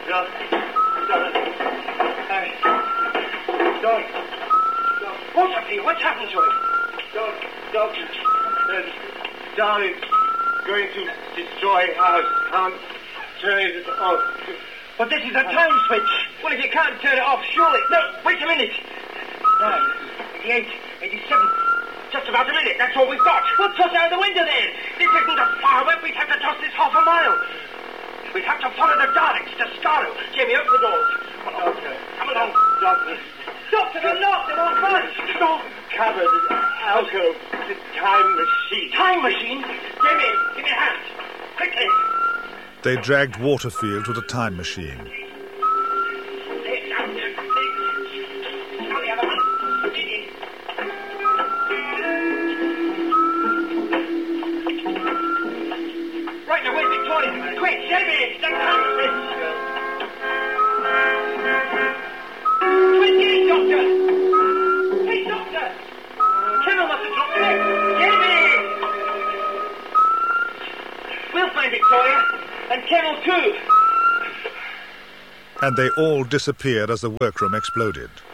What's happening? What's happened to him? Darling's going to destroy our can't turn it off. But this is a time switch. Well, if you can't turn it off, surely... No, wait a minute. 9, 88, 87. Just about a minute, that's all we've got. Well, toss out the window then. This isn't a far away. We'd have to toss this half a mile. We'd have to follow the Daleks to Scarrow. Jamie, open the doors. Come along. Doctor, they're locked. They're all closed. Cupboard, alcove, the time machine. Time machine? Jamie, give me a hand. Quickly. They dragged Waterfield to the time machine. Right now, where's Victoria? Quick, Jamie, take time machine. Doctor! Hey, Doctor! Kennel must have dropped in. Jamie! We'll find Victoria. And Kennel too. And they all disappeared as the workroom exploded.